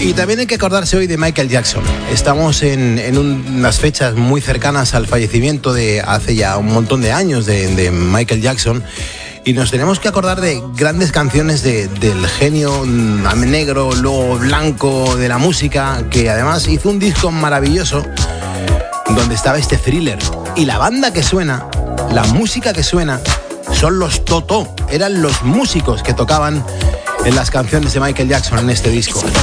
Y también hay que acordarse hoy de Michael Jackson. Estamos en unas fechas muy cercanas al fallecimiento de hace ya un montón de años de Michael Jackson. Y nos tenemos que acordar de grandes canciones del genio negro, luego blanco de la música, que además hizo un disco maravilloso donde estaba este Thriller. Y la banda que suena, la música que suena, son los Toto. Eran los músicos que tocaban en las canciones de Michael Jackson en este disco.